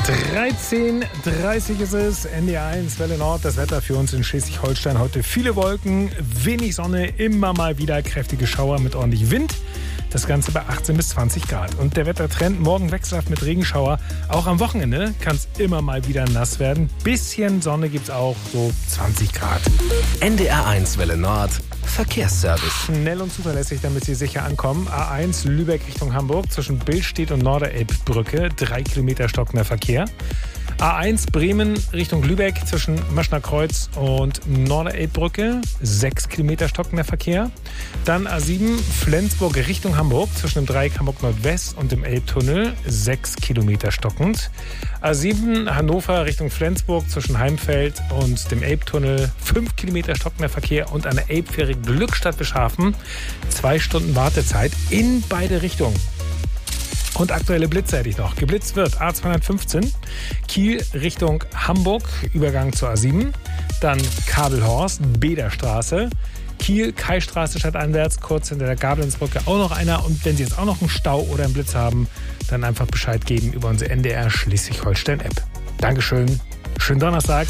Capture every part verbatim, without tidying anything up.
dreizehn Uhr dreißig ist es, N D R eins Welle Nord. Das Wetter für uns in Schleswig-Holstein heute: viele Wolken, wenig Sonne, immer mal wieder kräftige Schauer mit ordentlich Wind. Das Ganze bei achtzehn bis zwanzig Grad. Und der Wettertrend morgen wechselhaft mit Regenschauer. Auch am Wochenende kann es immer mal wieder nass werden. Bisschen Sonne gibt es auch, so zwanzig Grad. N D R eins Welle Nord. Verkehrsservice. Schnell und zuverlässig, damit Sie sicher ankommen. A eins Lübeck Richtung Hamburg zwischen Billstedt und Norderelbbrücke. Drei Kilometer stockender Verkehr. A eins Bremen Richtung Lübeck zwischen Maschnerkreuz und Norderelbbrücke. Sechs Kilometer stockender Verkehr. Dann A sieben Flensburg Richtung Hamburg zwischen dem Dreieck Hamburg Nordwest und dem Elbtunnel. Sechs Kilometer stockend. A sieben Hannover Richtung Flensburg zwischen Heimfeld und dem Elbtunnel. Fünf Kilometer stockender Verkehr. Und an der Elbfähre Glückstadt-Bischhafen zwei Stunden Wartezeit in beide Richtungen. Und aktuelle Blitze hätte ich noch. Geblitzt wird A zweihundertfünfzehn, Kiel Richtung Hamburg, Übergang zur A sieben. Dann Kabelhorst, Bederstraße, Kiel, Kaistraße stadteinwärts, kurz hinter der Gablenzbrücke auch noch einer. Und wenn Sie jetzt auch noch einen Stau oder einen Blitz haben, dann einfach Bescheid geben über unsere N D R Schleswig-Holstein-App. Dankeschön, schönen Donnerstag.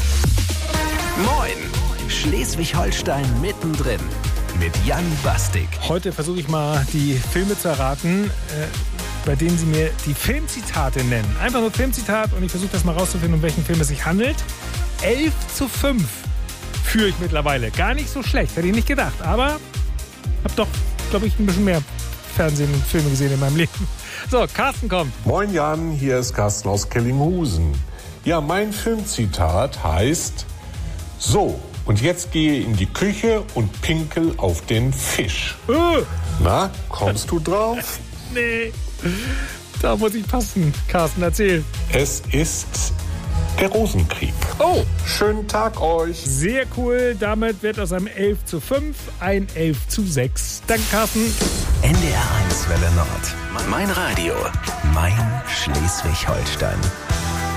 Moin, Schleswig-Holstein mittendrin mit Jan Bastik. Heute versuche ich mal, die Filme zu erraten, äh, bei denen Sie mir die Filmzitate nennen. Einfach nur Filmzitat und ich versuche das mal rauszufinden, um welchen Film es sich handelt. elf zu fünf führe ich mittlerweile. Gar nicht so schlecht, hätte ich nicht gedacht. Aber habe doch, glaube ich, ein bisschen mehr Fernsehen und Filme gesehen in meinem Leben. So, Carsten kommt. Moin Jan, hier ist Carsten aus Kellinghusen. Ja, mein Filmzitat heißt: So, und jetzt gehe in die Küche und pinkel auf den Fisch. Uh. Na, kommst du drauf? Nee, da muss ich passen. Carsten, erzähl. Es ist der Rosenkrieg. Oh, schönen Tag euch. Sehr cool. Damit wird aus einem elf zu fünf ein elf zu sechs. Danke, Carsten. N D R eins Welle Nord. Mein Radio. Mein Schleswig-Holstein.